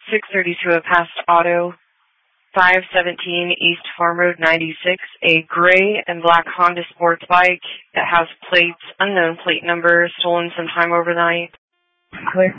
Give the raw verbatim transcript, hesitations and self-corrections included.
six thirty-two of Past Auto, five seventeen East Farm Road ninety-six, a gray and black Honda sports bike that has plates, unknown plate number, stolen sometime overnight. Clear.